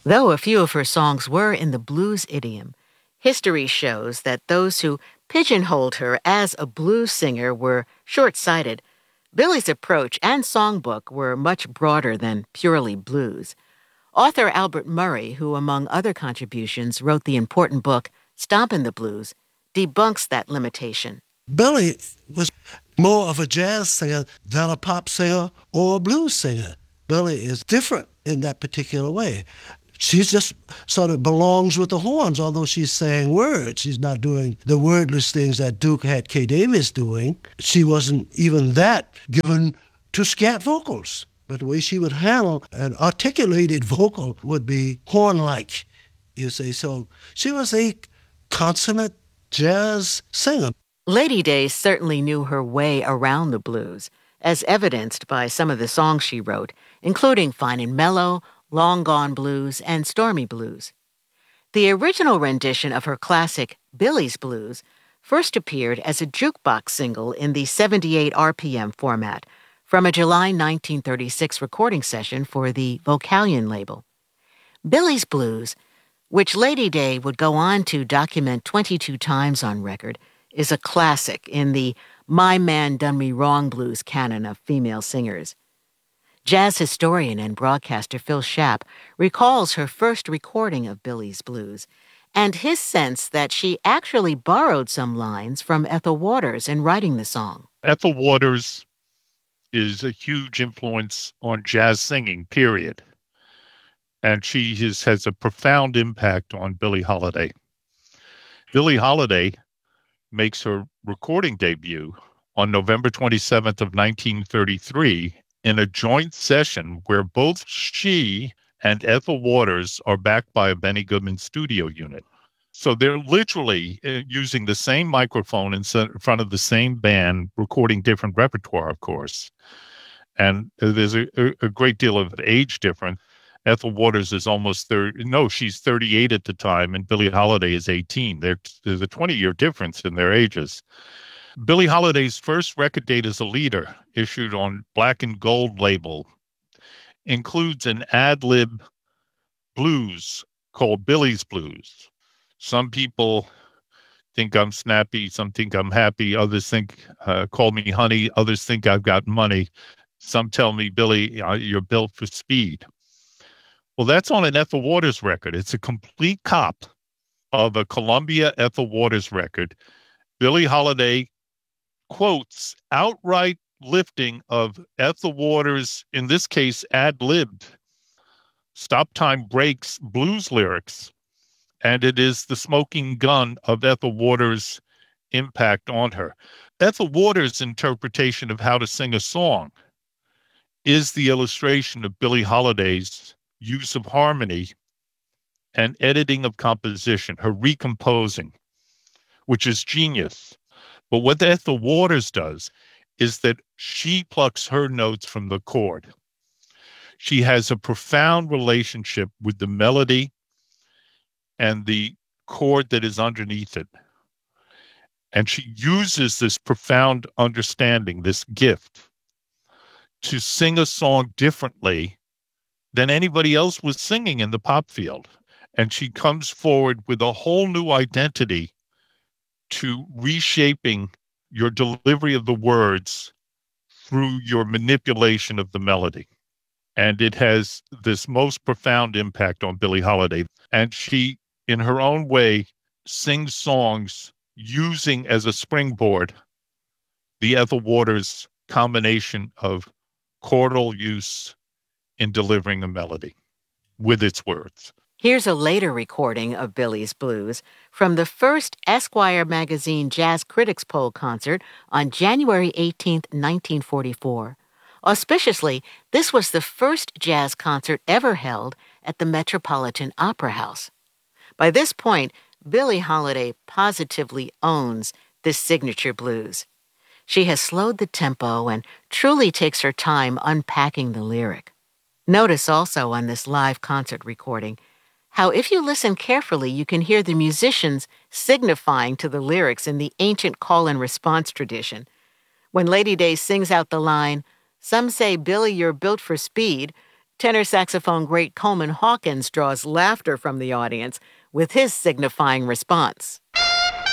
Though a few of her songs were in the blues idiom, history shows that those who pigeonholed her as a blues singer were short-sighted. Billie's approach and songbook were much broader than purely blues. Author Albert Murray, who among other contributions wrote the important book Stompin' the Blues, debunks that limitation. Billie was more of a jazz singer than a pop singer or a blues singer. Billie is different in that particular way. She just sort of belongs with the horns, although she's saying words. She's not doing the wordless things that Duke had Kay Davis doing. She wasn't even that given to scat vocals. But the way she would handle an articulated vocal would be horn-like, you see. So she was a consummate jazz singer. Lady Day certainly knew her way around the blues, as evidenced by some of the songs she wrote, including Fine and Mellow, Long Gone Blues, and Stormy Blues. The original rendition of her classic Billie's Blues first appeared as a jukebox single in the 78 RPM format from a July 1936 recording session for the Vocalion label. Billie's Blues, which Lady Day would go on to document 22 times on record, is a classic in the My Man Done Me Wrong blues canon of female singers. Jazz historian and broadcaster Phil Schaap recalls her first recording of Billie's Blues and his sense that she actually borrowed some lines from Ethel Waters in writing the song. Ethel Waters is a huge influence on jazz singing, period. And she has a profound impact on Billie Holiday. Billie Holiday makes her recording debut on November 27th of 1933 in a joint session where both she and Ethel Waters are backed by a Benny Goodman studio unit. So they're literally using the same microphone in front of the same band, recording different repertoire, of course. And there's a great deal of age difference. Ethel Waters is almost 30. No, she's 38 at the time, and Billie Holiday is 18. There's a 20-year difference in their ages. Billie Holiday's first record date as a leader, issued on Black and Gold label, includes an ad-lib blues called Billie's Blues. Some people think I'm snappy, some think I'm happy, others think, call me honey, others think I've got money. Some tell me, Billie, you're built for speed. Well, that's on an Ethel Waters record. It's a complete cop of a Columbia Ethel Waters record. Billie Holiday quotes outright lifting of Ethel Waters, in this case, ad-libbed, Stop Time Breaks blues lyrics. And it is the smoking gun of Ethel Waters' impact on her. Ethel Waters' interpretation of how to sing a song is the illustration of Billie Holiday's use of harmony and editing of composition, her recomposing, which is genius. But what Ethel Waters does is that she plucks her notes from the chord. She has a profound relationship with the melody and the chord that is underneath it. And she uses this profound understanding, this gift, to sing a song differently than anybody else was singing in the pop field. And she comes forward with a whole new identity to reshaping your delivery of the words through your manipulation of the melody. And it has this most profound impact on Billie Holiday. And she, in her own way, sings songs using as a springboard the Ethel Waters combination of chordal use in delivering a melody with its words. Here's a later recording of Billie's Blues from the first Esquire magazine Jazz Critics Poll concert on January 18, 1944. Auspiciously, this was the first jazz concert ever held at the Metropolitan Opera House. By this point, Billie Holiday positively owns this signature blues. She has slowed the tempo and truly takes her time unpacking the lyric. Notice also on this live concert recording how if you listen carefully, you can hear the musicians signifying to the lyrics in the ancient call and response tradition. When Lady Day sings out the line, "Some say, Billie, you're built for speed," Tenor saxophone great Coleman Hawkins draws laughter from the audience with his signifying response.